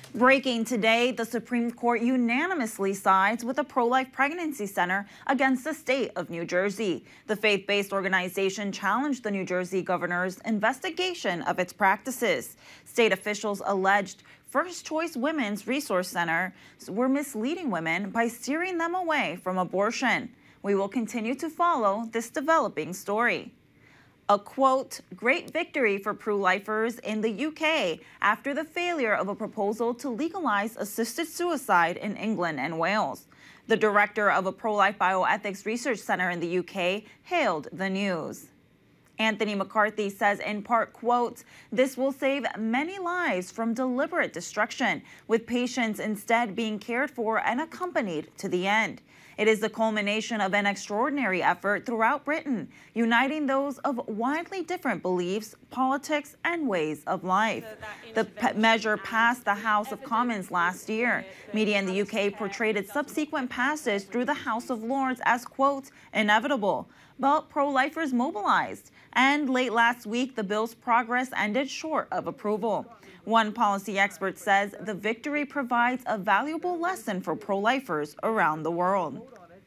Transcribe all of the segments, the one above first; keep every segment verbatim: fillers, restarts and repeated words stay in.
Breaking today, the Supreme Court unanimously sides with the pro-life pregnancy center against the state of New Jersey. The faith-based organization challenged the New Jersey governor's investigation of its practices. State officials alleged First Choice Women's Resource Center were misleading women by steering them away from abortion. We will continue to follow this developing story. A quote, great victory for pro-lifers in the U K after the failure of a proposal to legalize assisted suicide in England and Wales. The director of a pro-life bioethics research center in the U K hailed the news. Anthony McCarthy says in part, quote, this will save many lives from deliberate destruction, with patients instead being cared for and accompanied to the end. It is the culmination of an extraordinary effort throughout Britain, uniting those of widely different beliefs, politics, and ways of life. The measure passed the House of Commons last year. Media in the U K portrayed its subsequent passage through the House of Lords as, quote, inevitable. But pro-lifers mobilized, and late last week, the bill's progress ended short of approval. One policy expert says the victory provides a valuable lesson for pro-lifers around the world.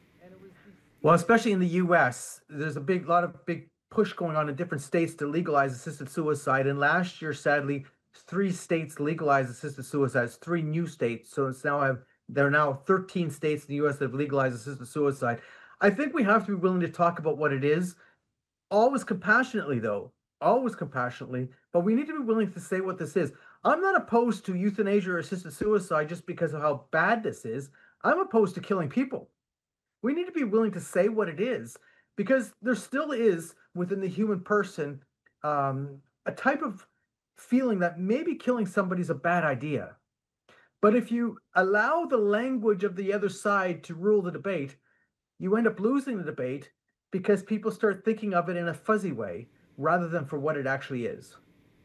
Well, especially in the U S, there's a big lot of big push going on in different states to legalize assisted suicide. And last year, sadly, three states legalized assisted suicide. It's three new states. So it's now have there are now thirteen states in the U S that have legalized assisted suicide. I think we have to be willing to talk about what it is, always compassionately, though, always compassionately. But we need to be willing to say what this is. I'm not opposed to euthanasia or assisted suicide just because of how bad this is. I'm opposed to killing people. We need to be willing to say what it is, because there still is within the human person um, a type of feeling that maybe killing somebody is a bad idea. But if you allow the language of the other side to rule the debate, you end up losing the debate because people start thinking of it in a fuzzy way rather than for what it actually is.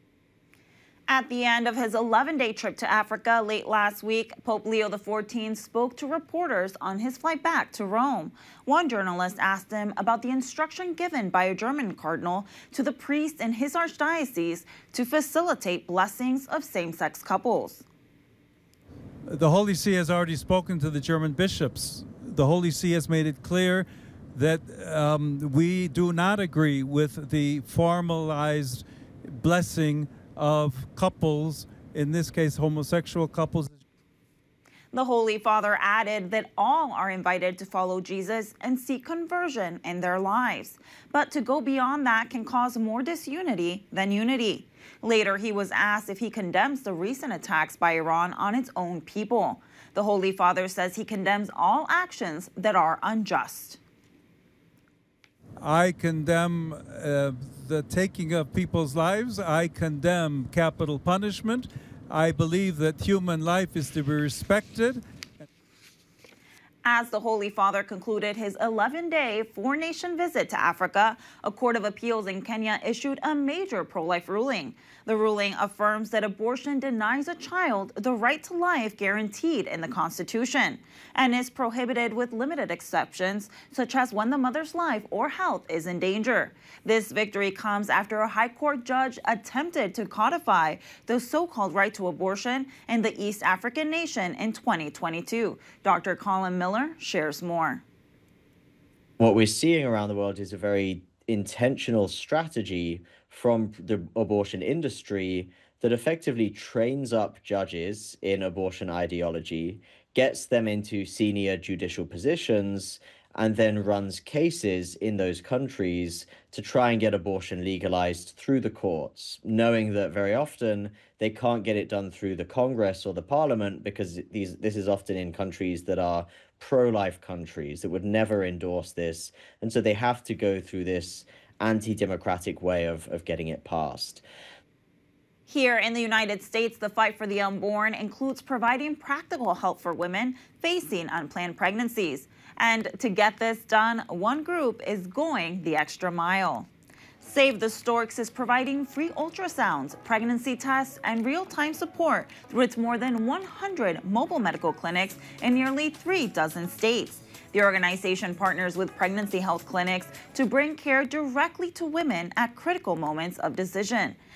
At the end of his eleven-day trip to Africa late last week, Pope Leo the fourteenth spoke to reporters on his flight back to Rome. One journalist asked him about the instruction given by a German cardinal to the priests in his archdiocese to facilitate blessings of same-sex couples. The Holy See has already spoken to the German bishops. The Holy See has made it clear that um, we do not agree with the formalized blessing of couples, in this case homosexual couples. The Holy Father added that all are invited to follow Jesus and seek conversion in their lives. But to go beyond that can cause more disunity than unity. Later, he was asked if he condemns the recent attacks by Iran on its own people. The Holy Father says he condemns all actions that are unjust. I condemn uh, the taking of people's lives. I condemn capital punishment. I believe that human life is to be respected. As the Holy Father concluded his eleven-day four-nation visit to Africa, a court of appeals in Kenya issued a major pro-life ruling. The ruling affirms that abortion denies a child the right to life guaranteed in the Constitution and is prohibited with limited exceptions, such as when the mother's life or health is in danger. This victory comes after a high court judge attempted to codify the so-called right to abortion in the East African nation in twenty twenty-two. Doctor Colin Miller shares more. What we're seeing around the world is a very intentional strategy from the abortion industry that effectively trains up judges in abortion ideology, gets them into senior judicial positions, and then runs cases in those countries to try and get abortion legalized through the courts, knowing that very often they can't get it done through the Congress or the Parliament because these this is often in countries that are pro-life countries that would never endorse this. And so they have to go through this anti-democratic way of, of getting it passed. Here in the United States, the fight for the unborn includes providing practical help for women facing unplanned pregnancies. And to get this done, one group is going the extra mile. Save the Storks is providing free ultrasounds, pregnancy tests, and real-time support through its more than one hundred mobile medical clinics in nearly three dozen states. The organization partners with pregnancy health clinics to bring care directly to women at critical moments of decision.